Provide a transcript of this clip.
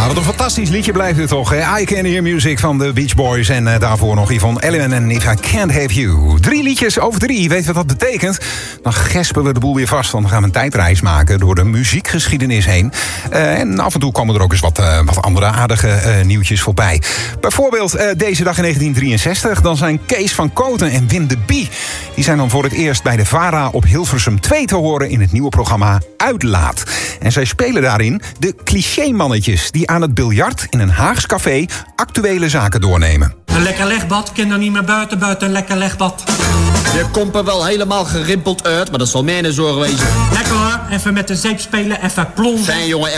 wat een fantastisch liedje blijft dit toch. I Can Hear Music van de Beach Boys. En daarvoor nog Yvonne Elliman en If I Can't Have You. 3 liedjes over 3. Weet je wat dat betekent? Dan gespen we de boel weer vast. Want dan gaan we een tijdreis maken door de muziekgeschiedenis heen. En af en toe komen er ook eens wat andere aardige nieuwtjes voorbij. Bijvoorbeeld deze dag in 1963. Dan zijn Kees van Kooten en Wim de Bie. Die zijn dan voor het eerst bij de VARA op Hilversum 2 te horen in het nieuwe programma Uitlaat. En zij spelen daarin de clichémannetjes die aan het biljart in een Haags café actuele zaken doornemen. Een lekker legbad, ken er niet meer buiten een lekker legbad. Je komt er wel helemaal gerimpeld uit, maar dat zal mijn zorg wezen. Lekker hoor, even met de zeep spelen, even plonzen. Fijn jongen,